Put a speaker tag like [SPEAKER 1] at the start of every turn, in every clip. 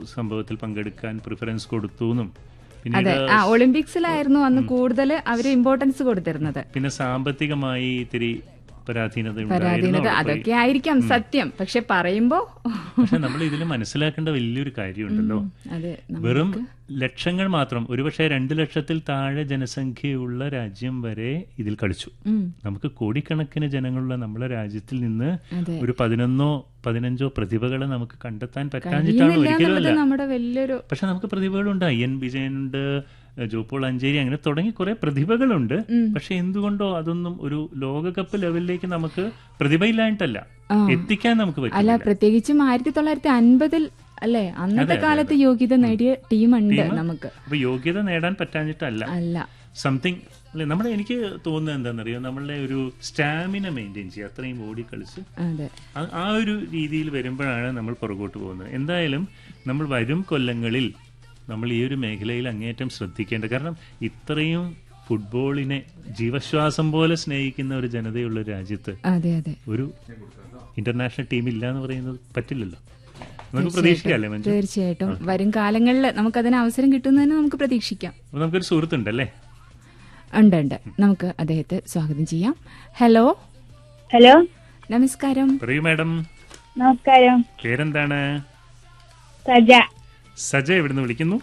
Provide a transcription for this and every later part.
[SPEAKER 1] സംഭവത്തിൽ പങ്കെടുക്കാൻ പ്രിഫറൻസ് കൊടുത്തു എന്നും
[SPEAKER 2] അതെ, ഒളിമ്പിക്സിലായിരുന്നു അന്ന് കൂടുതൽ അവര് ഇമ്പോർട്ടൻസ് കൊടുത്തിരുന്നത്.
[SPEAKER 1] പിന്നെ സാമ്പത്തികമായി ഇത്തിരി പരാധീനത
[SPEAKER 2] അതൊക്കെ ആയിരിക്കാം സത്യം. പക്ഷെ പറയുമ്പോ
[SPEAKER 1] പക്ഷെ നമ്മൾ ഇതിൽ മനസ്സിലാക്കേണ്ട വലിയൊരു കാര്യമുണ്ടല്ലോ, വെറും ലക്ഷങ്ങൾ മാത്രം, ഒരുപക്ഷെ 2 ലക്ഷത്തിൽ താഴെ ജനസംഖ്യയുള്ള രാജ്യം വരെ ഇതിൽ കളിച്ചു. നമുക്ക് കോടിക്കണക്കിന് ജനങ്ങളുള്ള നമ്മുടെ രാജ്യത്തിൽ നിന്ന് ഒരു 11-15 പ്രതിഭകളെ നമുക്ക് കണ്ടെത്താൻ പറ്റാഞ്ഞിട്ടാണ് ഒരിക്കലും. പക്ഷെ നമുക്ക് പ്രതിഭകളുണ്ട്. IN വിജയനുണ്ട്, ജോപോൾ അഞ്ചേരി, അങ്ങനെ തുടങ്ങി കുറെ പ്രതിഭകളുണ്ട്. പക്ഷെ എന്തുകൊണ്ടോ അതൊന്നും ഒരു ലോകകപ്പ് ലെവലിലേക്ക് നമുക്ക് പ്രതിഭയില്ലായിട്ടല്ല, എത്തിക്കാൻ നമുക്ക് പറ്റില്ല.
[SPEAKER 2] പ്രത്യേകിച്ചും 1950 അല്ലെ, അന്നത്തെ കാലത്ത് യോഗ്യത നേടിയ ടീമുണ്ട് നമുക്ക്.
[SPEAKER 1] അപ്പൊ യോഗ്യത നേടാൻ പറ്റാഞ്ഞിട്ടല്ല, സംതിങ് അല്ലെ. നമ്മുടെ എനിക്ക് തോന്നുന്നത് എന്താണെന്നറിയോ, നമ്മളുടെ ഒരു സ്റ്റാമിന മെയിൻറ്റെയിൻ ചെയ്യുക, അത്രയും ഓടി കളിച്ച് ആ ഒരു രീതിയിൽ വരുമ്പോഴാണ് നമ്മൾ പുറകോട്ട് പോകുന്നത്. എന്തായാലും നമ്മൾ വരും കൊല്ലങ്ങളിൽ നമ്മൾ ഈ ഒരു മേഖലയിൽ അങ്ങേയറ്റം ശ്രദ്ധിക്കേണ്ടത്. കാരണം ഇത്രയും ഫുട്ബോളിനെ ജീവശ്വാസം പോലെ സ്നേഹിക്കുന്ന ഒരു ജനതയുള്ള രാജ്യത്ത് ഒരു ഇന്റർനാഷണൽ ടീം ഇല്ല എന്ന് പറയുന്നത് പറ്റില്ലല്ലോ. നമുക്ക് പ്രതീക്ഷിക്കാല്ലേ?
[SPEAKER 2] തീർച്ചയായിട്ടും വരും കാലങ്ങളിൽ നമുക്ക് അതിന് അവസരം കിട്ടുന്നതിന് നമുക്ക് പ്രതീക്ഷിക്കാം.
[SPEAKER 1] നമുക്കൊരു സുഹൃത്തുണ്ടല്ലേ?
[SPEAKER 2] ഉണ്ട്. നമുക്ക് അദ്ദേഹത്തെ സ്വാഗതം ചെയ്യാം. ഹലോ. നമസ്കാരം.
[SPEAKER 1] പറയൂ മാഡം.
[SPEAKER 3] നമസ്കാരം.
[SPEAKER 1] പേരെന്താണ്? സജ. എവിടുന്ന് വിളിക്കുന്നു?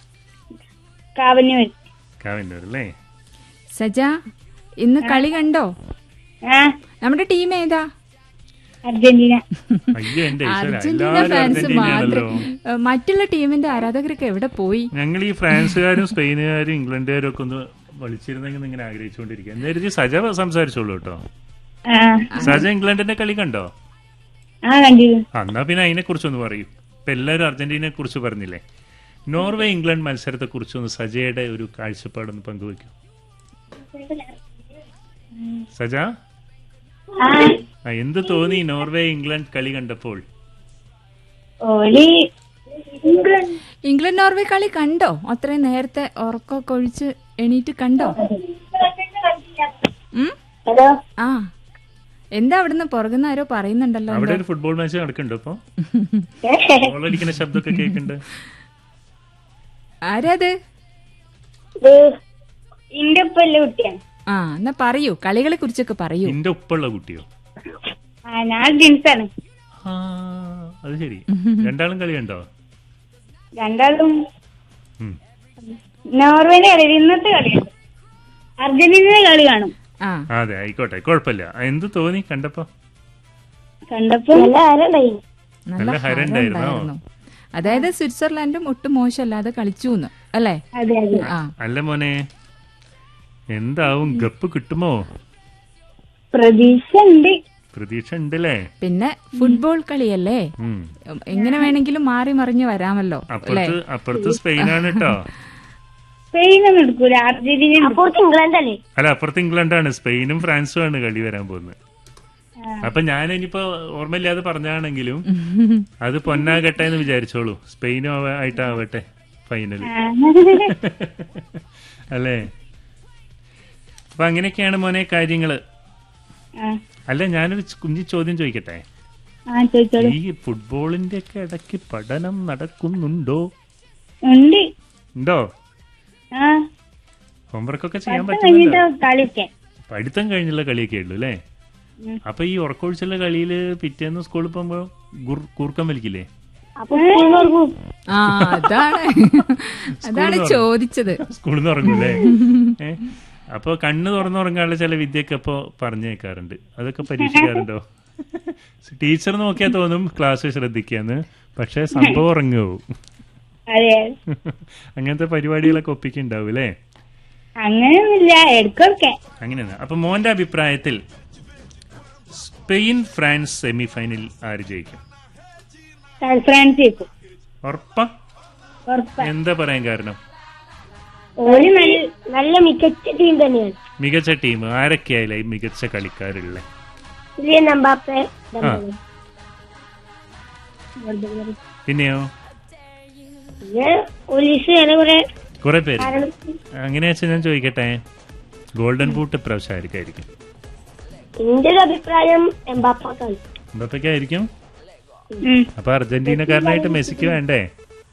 [SPEAKER 1] കാവന്നൂർ അല്ലേ?
[SPEAKER 2] സജ, ഇന്ന് കളി കണ്ടോ? നമ്മുടെ ടീം ഏതാ?
[SPEAKER 3] അർജന്റീന.
[SPEAKER 2] അർജന്റീന ഫാൻസ് മാത്രം. മറ്റുള്ള ടീമിന്റെ ആരാധകരൊക്കെ എവിടെ പോയി?
[SPEAKER 1] ഞങ്ങൾ ഈ ഫ്രാൻസുകാരും സ്പെയിനുകാരും ഇംഗ്ലണ്ടുകാരും ഒക്കെ ഒന്ന് വിളിച്ചിരുന്നെങ്കിൽ ഇങ്ങനെ ആഗ്രഹിച്ചുകൊണ്ടിരിക്കുക. എന്തായാലും സജ സംസാരിച്ചോളൂ കേട്ടോ. സജ ഇംഗ്ലണ്ടിന്റെ കളി കണ്ടോ? എന്നാ പിന്നെ അതിനെ കുറിച്ചൊന്ന് പറയൂ. ഇപ്പൊ എല്ലാവരും അർജന്റീനയെ കുറിച്ച് പറഞ്ഞില്ലേ, നോർവേ ഇംഗ്ലണ്ട് മത്സരത്തെ കുറിച്ചൊന്ന് സജയുടെ ഒരു കാഴ്ചപ്പാടൊന്ന് പങ്കുവയ്ക്കൂ. സജ, എന്ത് തോന്നി നോർവേ ഇംഗ്ലണ്ട് കളി കണ്ടപ്പോൾ?
[SPEAKER 2] ഇംഗ്ലണ്ട് നോർവേ കളി കണ്ടോ? അത്രയും നേരത്തെ ഉറക്കമൊക്കെ ഒഴിച്ച് എണീറ്റ് കണ്ടോ? എന്താ അവിടുന്ന് പുറകുന്ന ആരോ പറയുന്നുണ്ടല്ലോ?
[SPEAKER 1] അവിടെ ഒരു ഫുട്ബോൾ മാച്ച് നടക്കുന്നുണ്ടോ ഇപ്പൊ? ഗോളടിക്കുന്ന ശബ്ദമൊക്കെ കേൾക്കുന്നുണ്ട്.
[SPEAKER 2] ആരാത്? എന്നാ പറയൂ, കളികളെ കുറിച്ചൊക്കെ പറയൂ.
[SPEAKER 1] എന്റെ ഉപ്പുള്ള കുട്ടിയോ? അത് ശരി. രണ്ടാളും കളി കണ്ടോ?
[SPEAKER 3] നോർവേന്റെ കളി, ഇന്നത്തെ കളി, അർജന്റീനയുടെ കളി കാണും.
[SPEAKER 1] അതെ, ആയിക്കോട്ടെ, കുഴപ്പമില്ല. എന്ത് തോന്നി കണ്ടപ്പോ?
[SPEAKER 2] നല്ല ഹരണ്ടായിരുന്നു. അതായത് സ്വിറ്റ്സർലാൻഡും ഒട്ടും മോശമല്ലാതെ കളിച്ചു അല്ലേ?
[SPEAKER 1] അല്ല മോനെ, എന്താവും, ഗപ്പ് കിട്ടുമോ? പ്രതീക്ഷ ഉണ്ടല്ലേ?
[SPEAKER 2] പിന്നെ ഫുട്ബോൾ കളിയല്ലേ, എങ്ങനെ വേണമെങ്കിലും മാറി മറിഞ്ഞ് വരാമല്ലോ.
[SPEAKER 1] അപ്പുറത്ത് സ്പെയിനാണ് കേട്ടോ.
[SPEAKER 3] അല്ല,
[SPEAKER 1] അപ്പുറത്ത് ഇംഗ്ലണ്ടാണ്. സ്പെയിനും ഫ്രാൻസും ആണ് കളി വരാൻ പോകുന്നത്. അപ്പൊ ഞാനിപ്പോ ഓർമ്മയില്ലാതെ പറഞ്ഞാണെങ്കിലും അത് പൊന്നാകട്ടെ എന്ന് വിചാരിച്ചോളൂ. സ്പെയിനും ആയിട്ടാവട്ടെ ഫൈനല്, അല്ലേ? അപ്പൊ അങ്ങനെയൊക്കെയാണ് മോനെ കാര്യങ്ങള്. അല്ല, ഞാനൊരു കുഞ്ഞു ചോദ്യം ചോദിക്കട്ടെ? ഈ ഫുട്ബോളിന്റെ ഒക്കെ ഇടയ്ക്ക് പഠനം നടക്കുന്നുണ്ടോ? ഉണ്ടോ? ഹോംവർക്കൊക്കെ ചെയ്യാൻ പറ്റുന്നുണ്ടോ? പഠിത്തം കഴിഞ്ഞുള്ള കളിയൊക്കെ ഉള്ളു അല്ലേ? അപ്പൊ ഈ ഉറക്കൊഴിച്ചുള്ള കളിയില് പിറ്റേന്ന് സ്കൂളിൽ പോകുമ്പോ കൂർക്കം വലിക്കില്ലേ?
[SPEAKER 2] അതാണ് ചോദിച്ചത്.
[SPEAKER 1] സ്കൂളിൽ നിന്ന് ഉറങ്ങൂല്ലേ? അപ്പൊ കണ്ണ് തുറന്നുറങ്ങാനുള്ള ചില വിദ്യയൊക്കെ അപ്പൊ പറഞ്ഞേക്കാറുണ്ട്. അതൊക്കെ പരീക്ഷിക്കാറുണ്ടോ? ടീച്ചർ നോക്കിയാൽ തോന്നും ക്ലാസ് ശ്രദ്ധിക്കാന്ന്, പക്ഷെ സംഭവം ഉറങ്ങുമോ? അങ്ങനത്തെ പരിപാടികളൊക്കെ ഒപ്പിക്കുണ്ടാവും അല്ലേ? അങ്ങനെയാണ്. അപ്പൊ മോന്റെ അഭിപ്രായത്തിൽ സ്പെയിൻ ഫ്രാൻസ് സെമി ഫൈനൽ ആര് ജയിക്കും? ഉറപ്പാ? എന്താ പറയാൻ കാരണം?
[SPEAKER 3] നല്ല മികച്ച ടീം തന്നെയാണ്.
[SPEAKER 1] മികച്ച ടീം ആരൊക്കെയായില്ല ഈ മികച്ച കളിക്കാരുള്ള? പിന്നെയോ? കുറെ പേര്. അങ്ങനെ വെച്ചാൽ ഞാൻ ചോദിക്കട്ടെ, ഗോൾഡൻ ബൂട്ട് ഇപ്രാവശ്യം ആയിരിക്കും?
[SPEAKER 3] എന്റെ അഭിപ്രായം
[SPEAKER 1] എംബാപ്പയ്ക്കായിരിക്കും. അപ്പൊ അർജന്റീനക്കാരനായിട്ട് മെസ്സിക്ക് വേണ്ടേ?